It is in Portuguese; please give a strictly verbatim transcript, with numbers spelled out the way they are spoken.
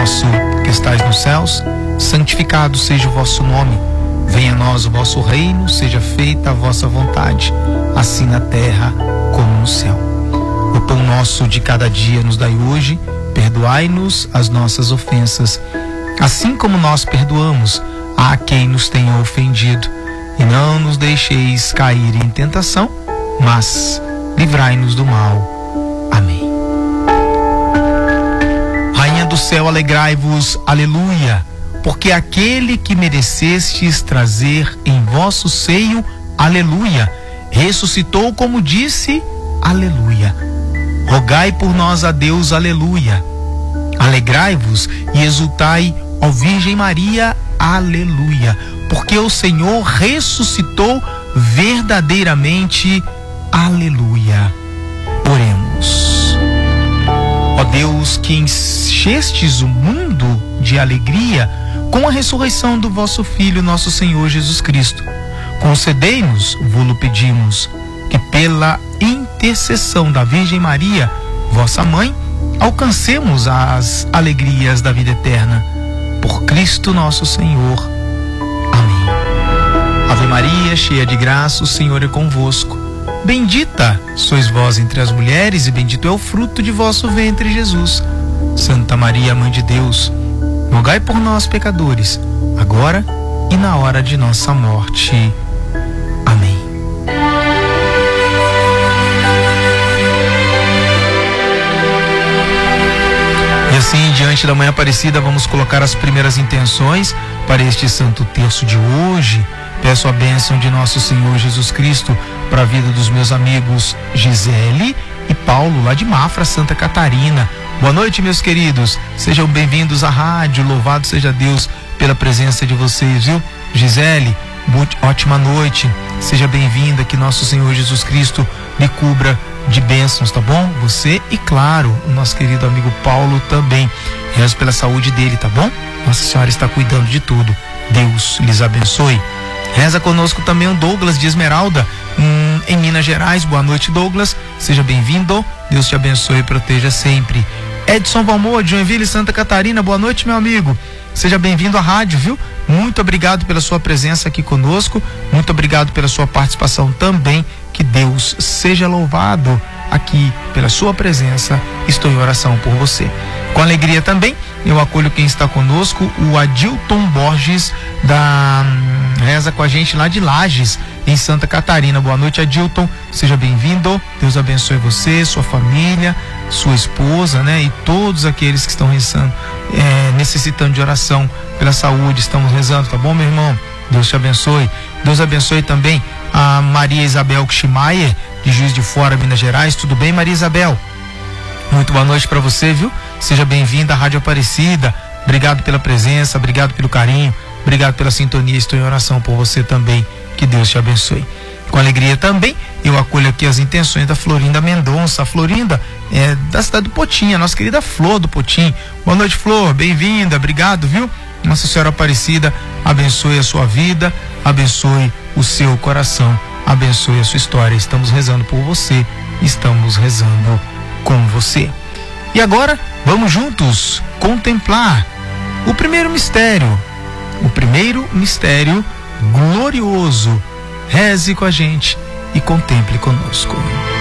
nosso que estais nos céus, santificado seja o vosso nome. Venha a nós o vosso reino, seja feita a vossa vontade, assim na terra como no céu. O pão nosso de cada dia nos dai hoje, perdoai-nos as nossas ofensas, assim como nós perdoamos a quem nos tenha ofendido. E não nos deixeis cair em tentação, mas livrai-nos do mal. Amém. Rainha do céu, alegrai-vos, aleluia, porque aquele que merecestes trazer em vosso seio, aleluia, ressuscitou como disse, aleluia. Rogai por nós a Deus, aleluia. Alegrai-vos e exultai, ó Virgem Maria, aleluia, porque o Senhor ressuscitou verdadeiramente, aleluia. Oremos. Ó Deus, que enchestes o mundo de alegria com a ressurreição do vosso Filho, nosso Senhor Jesus Cristo, concedei-nos, vô-lo pedimos, que pela intercessão da Virgem Maria, vossa mãe, alcancemos as alegrias da vida eterna. Por Cristo nosso Senhor. Amém. Ave Maria, cheia de graça, o Senhor é convosco. Bendita sois vós entre as mulheres, e bendito é o fruto de vosso ventre, Jesus. Santa Maria, Mãe de Deus, rogai por nós, pecadores, agora e na hora de nossa morte. Amém. E assim, diante da Mãe Aparecida, vamos colocar as primeiras intenções para este Santo Terço de hoje. Peço a bênção de nosso Senhor Jesus Cristo para a vida dos meus amigos Gisele e Paulo, lá de Mafra, Santa Catarina. Boa noite, meus queridos. Sejam bem-vindos à rádio. Louvado seja Deus pela presença de vocês, viu? Gisele, ótima noite. Seja bem-vinda, que nosso Senhor Jesus Cristo lhe cubra de bênçãos, tá bom? Você e, claro, o nosso querido amigo Paulo também. Rezo pela saúde dele, tá bom? Nossa Senhora está cuidando de tudo. Deus lhes abençoe. Reza conosco também o Douglas de Esmeralda, hum, em Minas Gerais. Boa noite, Douglas. Seja bem-vindo. Deus te abençoe e proteja sempre. Edson Valmor, de Joinville, Santa Catarina. Boa noite, meu amigo. Seja bem-vindo à rádio, viu? Muito obrigado pela sua presença aqui conosco. Muito obrigado pela sua participação também. Que Deus seja louvado aqui pela sua presença. Estou em oração por você. Com alegria também, eu acolho quem está conosco, o Adilton Borges, da reza com a gente lá de Lages, em Santa Catarina. Boa noite, Adilton. Seja bem-vindo. Deus abençoe você, sua família, sua esposa, né? E todos aqueles que estão rezando, é, necessitando de oração pela saúde. Estamos rezando, tá bom, meu irmão? Deus te abençoe. Deus abençoe também a Maria Isabel Kschmaier, de Juiz de Fora, Minas Gerais. Tudo bem, Maria Isabel? Muito boa noite para você, viu? Seja bem-vinda à Rádio Aparecida. Obrigado pela presença, obrigado pelo carinho, obrigado pela sintonia. Estou em oração por você também. Que Deus te abençoe. Com alegria também, eu acolho aqui as intenções da Florinda Mendonça. A Florinda é da cidade do Potim, a nossa querida Flor do Potim. Boa noite, Flor. Bem-vinda, obrigado, viu? Nossa Senhora Aparecida abençoe a sua vida, abençoe o seu coração, abençoe a sua história. Estamos rezando por você, estamos rezando com você. E agora, vamos juntos contemplar o primeiro mistério, o primeiro mistério glorioso. Reze com a gente e contemple conosco.